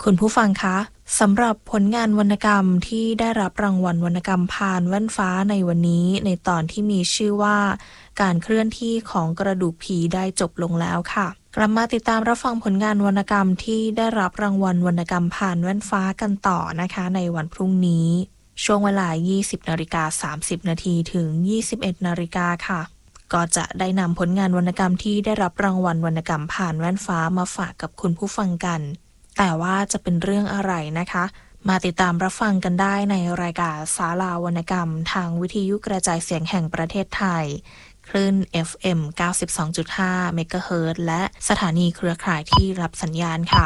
คุณผู้ฟังคะสำหรับผลงานวรรณกรรมที่ได้รับรางวัลวรรณกรรมพานแว่นฟ้าในวันนี้ในตอนที่มีชื่อว่าการเคลื่อนที่ของกระดูกผีได้จบลงแล้วค่ะกลับมาติดตามรับฟังผลงานวรรณกรรมที่ได้รับรางวัลวรรณกรรมพานแว่นฟ้ากันต่อนะคะในวันพรุ่งนี้ช่วงเวลา 20:30 นาทีถึง 21 นาฬิกาค่ะก็จะได้นำผลงานวรรณกรรมที่ได้รับรางวัลวรรณกรรมผ่านแว่นฟ้ามาฝากกับคุณผู้ฟังกันแต่ว่าจะเป็นเรื่องอะไรนะคะมาติดตามรับฟังกันได้ในรายการศาลาวรรณกรรมทางวิทยุกระจายเสียงแห่งประเทศไทยคลื่น FM 92.5 เมกะเฮิรตซ์และสถานีเครือข่ายที่รับสัญญาณค่ะ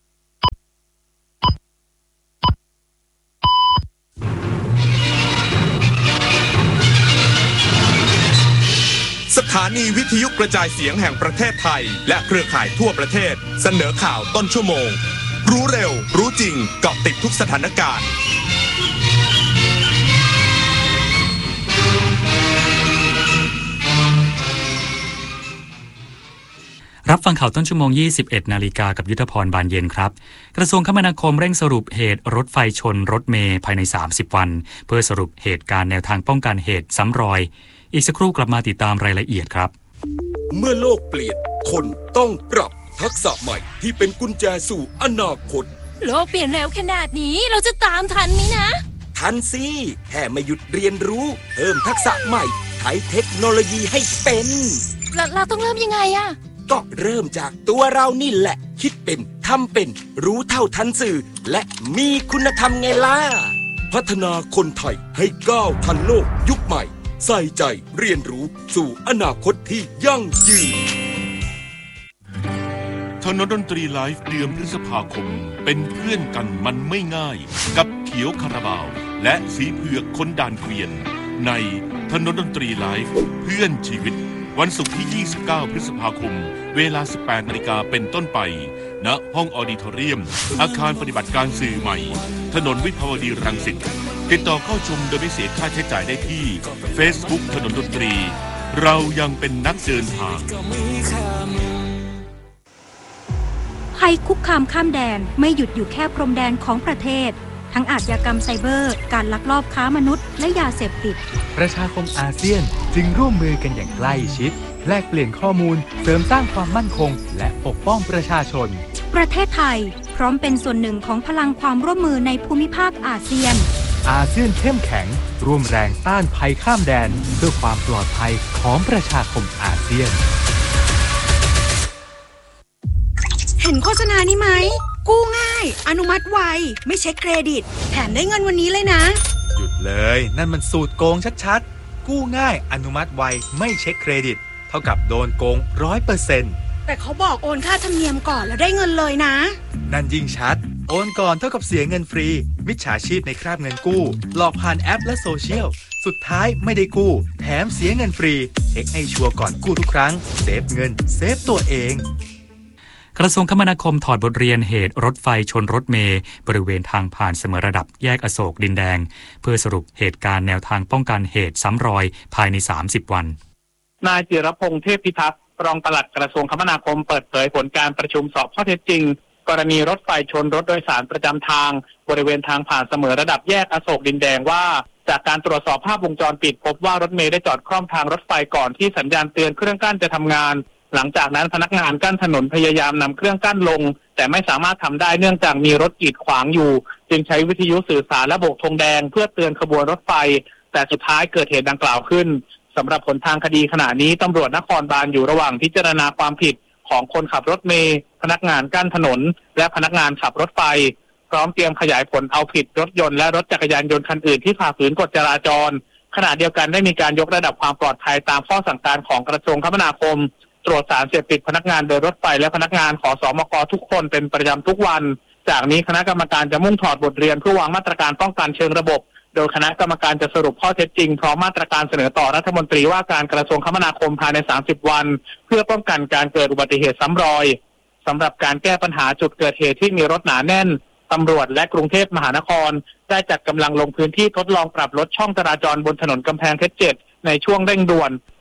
สถานีวิทยุกระจายเสียงแห่งประเทศไทยและเครือข่ายทั่วประเทศเสนอข่าวต้นชั่วโมงรู้เร็วรู้จริงเกาะติดทุกสถานการณ์รับฟังข่าวต้นชั่วโมง 21 นาฬิกากับยุทธพรบานเย็นครับกระทรวงคมนาคมเร่งสรุปเหตุรถไฟชนรถเมล์ภายใน30วันเพื่อสรุปเหตุการณ์แนวทางป้องกันเหตุซ้ำรอยอีกสักครู่กลับมาติดตามรายละเอียดครับเมื่อโลกเปลี่ยนคนต้องปรับทักษะใหม่ที่เป็นกุญแจสู่อนาคตโลกเปลี่ยนเร็วขนาดนี้เราจะตามทันไหมนะทันสิแค่ไม่หยุดเรียนรู้เพิ่มทักษะใหม่ใช้เทคโนโลยีให้เป็นเราต้องเริ่มยังไงอะก็เริ่มจากตัวเรานี่แหละคิดเป็นทำเป็นรู้เท่าทันสื่อและมีคุณธรรมไงล่ะพัฒนาคนไทยให้ก้าวทันโลกยุคใหม่ใส่ใจเรียนรู้สู่อนาคตที่ยั่งยืนถนนดนตรีไลฟ์เดือนพฤษภาคมเป็นเพื่อนกันมันไม่ง่ายกับเขียวคาราบาวและสีเผือกคนด่านเกวียนในถนนดนตรีไลฟ์เพื่อนชีวิตวันศุกร์ที่ 29 พฤษภาคมเวลา 18 นาฬิกาเป็นต้นไปณห้องออดิทอเรียมอาคารปฏิบัติการสื่อใหม่ถนนวิภาวดีรังสิตติดต่อเข้าชมโดยไม่เสียค่าใช้จ่ายได้ที่ Facebook ถนนดนตรีเรายังเป็นนักเดินทางภัยคุกคามข้ามแดนไม่หยุดอยู่แค่พรมแดนของประเทศทั้งอาชญากรรมไซเบอร์การลักลอบค้ามนุษย์และยาเสพติดประชาคมอาเซียนจึงร่วมมือกันอย่างใกล้ชิดแลกเปลี่ยนข้อมูลเสริมสร้างความมั่นคงและปกป้องประชาชนประเทศไทยพร้อมเป็นส่วนหนึ่งของพลังความร่วมมือในภูมิภาคอาเซียนอาเซียนเข้มแข็งร่วมแรงต้านภัยข้ามแดนเพื่อความปลอดภัยของประชาคมอาเซียนเห็นโฆษณานี้ไหมกู้ง่ายอนุมัติไวไม่เช็คเครดิตแถมได้เงินวันนี้เลยนะหยุดเลยนั่นมันสูตรโกงชัดๆกู้ง่ายอนุมัติไวไม่เช็คเครดิตเท่ากับโดนโกง 100% แต่เขาบอกโอนค่าธรรมเนียมก่อนแล้วได้เงินเลยนะนั่นยิ่งชัดโอนก่อนเท่ากับเสียเงินฟรีมิจฉาชีพในคราบเงินกู้หลอกผ่านแอปและโซเชียลสุดท้ายไม่ได้กู้แถมเสียเงินฟรีเช็คให้ชัวร์ก่อนกู้ทุกครั้งเซฟเงินเซฟตัวเองกระทรวงคมนาคมถอดบทเรียนเหตุรถไฟชนรถเมล์บริเวณทางผ่านเสมอระดับแยกอโศกดินแดงเพื่อสรุปเหตุการณ์แนวทางป้องกันเหตุซ้ำรอยภายใน30วันนายจิรพงษ์เทพพิทักษ์รองปลัดกระทรวงคมนาคมเปิดเผยผลการประชุมสอบข้อเท็จจริงกรณีรถไฟชนรถโดยสารประจำทางบริเวณทางผ่านเสมอระดับแยกอโศกดินแดงว่าจากการตรวจสอบภาพวงจรปิดพบว่ารถเมล์ได้จอดคล่อมทางรถไฟก่อนที่สัญญาณเตือนเครื่องกั้นจะทำงานหลังจากนั้นพนักงานกั้นถนนพยายามนำเครื่องกั้นลงแต่ไม่สามารถทำได้เนื่องจากมีรถกีดขวางอยู่จึงใช้วิทยุสื่อสารและโบกธงแดงเพื่อเตือนขบวนรถไฟแต่สุดท้ายเกิดเหตุดังกล่าวขึ้นสำหรับผลทางคดีขณะนี้ตำรวจนครบาลอยู่ระหว่างพิจารณาความผิดของคนขับรถเมล์พนักงานกั้นถนนและพนักงานขับรถไฟพร้อมเตรียมขยายผลเอาผิดรถยนต์และรถจักรยานยนต์คันอื่นที่ฝ่าฝืนกฎจราจรขณะเดียวกันได้มีการยกระดับความปลอดภัยตามข้อสั่งการของกระทรวงคมนาคมตรวจสารเสพติดพนักงานโดยรถไฟและพนักงานขอสมก.ทุกคนเป็นประจำทุกวันจากนี้คณะกรรมการจะมุ่งถอดบทเรียนเพื่อวางมาตรการป้องกันเชิงระบบโดยคณะกรรมการจะสรุปข้อเท็จจริงพร้อมมาตรการเสนอต่อรัฐมนตรีว่าการกระทรวงคมนาคมภายใน30วันเพื่อป้องกันการเกิดอุบัติเหตุซ้ำรอยสำหรับการแก้ปัญหาจุดเกิดเหตุที่มีรถหนาแน่นตำรวจและกรุงเทพมหานครได้จัดกำลังลงพื้นที่ทดลองปรับลดช่องจราจรบนถนนกำแพงเพชร7ในช่วงเร่งด่วน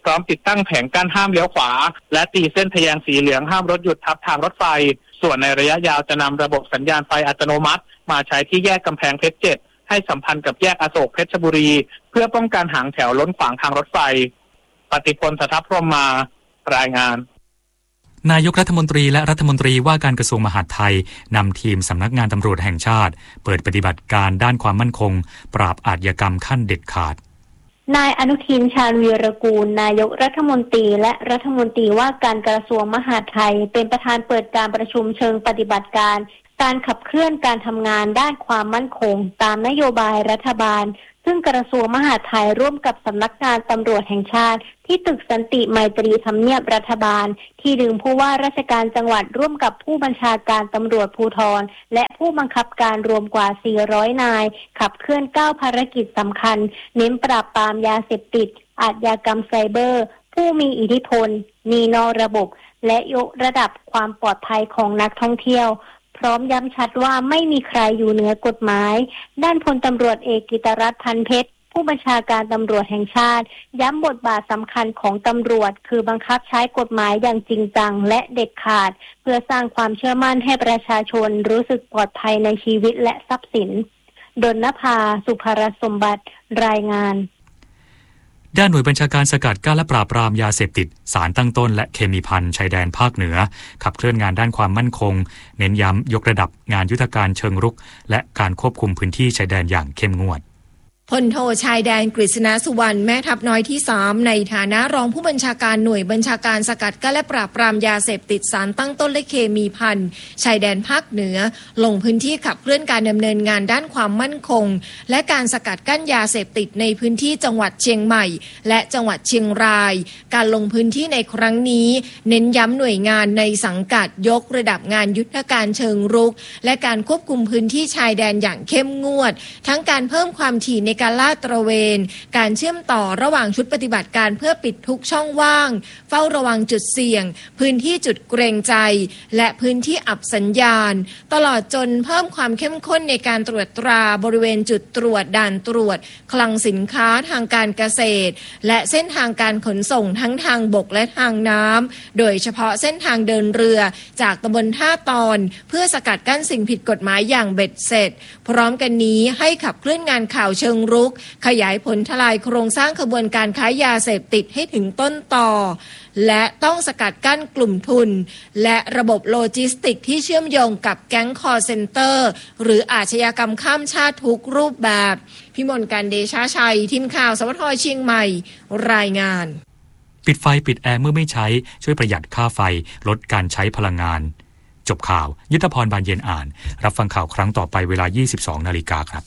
พร้อมติดตั้งแผงกั้นห้ามเลี้ยวขวาและตีเส้นทะแยงสีเหลืองห้ามรถหยุดทับทางรถไฟส่วนในระยะยาวจะนำระบบสัญญาณไฟอัตโนมัติมาใช้ที่แยกกำแพงเพชร 7ให้สัมพันธ์กับแยกอโศกเพชรบุรีเพื่อป้องกันหางแถวล้นขวางทางรถไฟปฏิพล สัทธพรหมรายงานนายกรัฐมนตรีและรัฐมนตรีว่าการกระทรวงมหาดไทยนำทีมสำนักงานตำรวจแห่งชาติเปิดปฏิบัติการด้านความมั่นคงปราบอาชญากรรมขั้นเด็ดขาดนายอนุทิน ชาญวีรกูลนายกรัฐมนตรีและรัฐมนตรีว่าการกระทรวงมหาดไทยเป็นประธานเปิดการประชุมเชิงปฏิบัติการขับเคลื่อนการทำงานด้านความมั่นคงตามนโยบายรัฐบาลซึ่งกระทรวงมหาดไทยร่วมกับสำนักงานตำรวจแห่งชาติที่ตึกสันติไมตรีทำเนียบรัฐบาลที่ดึงผู้ว่าราชการจังหวัดร่วมกับผู้บัญชาการตำรวจภูธรและผู้บังคับการรวมกว่า400นายขับเคลื่อน9ภารกิจสำคัญเน้นปราบปรามยาเสพติดอาชญากรรมไซเบอร์ผู้มีอิทธิพลหนี้นอกระบบและยกระดับความปลอดภัยของนักท่องเที่ยวพร้อมย้ำชัดว่าไม่มีใครอยู่เหนือกฎหมายด้านพลตำรวจเอกกิตรัตน์ พันเพชรผู้บัญชาการตำรวจแห่งชาติย้ำบทบาทสำคัญของตำรวจคือบังคับใช้กฎหมายอย่างจริงจังและเด็ดขาดเพื่อสร้างความเชื่อมั่นให้ประชาชนรู้สึกปลอดภัยในชีวิตและทรัพย์สินดลนภา สุภรสมบัติรายงานด้านหน่วยบัญชาการสกัดกั้นและปราบปรามยาเสพติดสารตั้งต้นและเคมีภัณฑ์ชายแดนภาคเหนือขับเคลื่อนงานด้านความมั่นคงเน้นย้ำยกระดับงานยุทธการเชิงรุกและการควบคุมพื้นที่ชายแดนอย่างเข้มงวดพลโทชายแดนกฤษณสุวรรณแม่ทัพน้อยที่3ในฐานะรองผู้บัญชาการหน่วยบัญชาการสกัดกั้นและปราบปรามยาเสพติดสารตั้งต้นและเคมีภัณฑ์ชายแดนภาคเหนือลงพื้นที่ขับเคลื่อนการดำเนินงานด้านความมั่นคงและการสกัดกั้นยาเสพติดในพื้นที่จังหวัดเชียงใหม่และจังหวัดเชียงรายการลงพื้นที่ในครั้งนี้เน้นย้ำหน่วยงานในสังกัดยกระดับงานยุทธการเชิงรุกและการควบคุมพื้นที่ชายแดนอย่างเข้มงวดทั้งการเพิ่มความถี่ในการลาดตระเวนการเชื่อมต่อระหว่างชุดปฏิบัติการเพื่อปิดทุกช่องว่างเฝ้าระวังจุดเสี่ยงพื้นที่จุดเกรงใจและพื้นที่อับสัญญาณตลอดจนเพิ่มความเข้มข้นในการตรวจตราบริเวณจุดตรวจด่านตรวจคลังสินค้าทางการเกษตรและเส้นทางการขนส่งทั้งทางบกและทางน้ำโดยเฉพาะเส้นทางเดินเรือจากตำบลท่าตอนเพื่อสกัดกั้นสิ่งผิดกฎหมายอย่างเบ็ดเสร็จพร้อมกันนี้ให้ขับเคลื่อนงานข่าวเชิงรุกขยายผลทลายโครงสร้างขบวนการค้ายาเสพติดให้ถึงต้นตอและต้องสกัดกั้นกลุ่มทุนและระบบโลจิสติกที่เชื่อมโยงกับแก๊งคอร์เซ็นเตอร์หรืออาชญากรรมข้ามชาติทุกรูปแบบพิมลการเดชาชัยทีมข่าวสวทเชียงใหม่รายงานปิดไฟปิดแอร์เมื่อไม่ใช้ช่วยประหยัดค่าไฟลดการใช้พลังงานจบข่าวยุทธพรบานเย็นอ่านรับฟังข่าวครั้งต่อไปเวลา 22:00 น.ครับ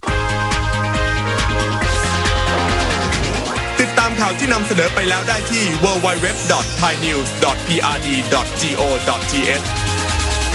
ติดตามข่าวที่นำเสนอไปแล้วได้ที่ www.thainews.prd.go.th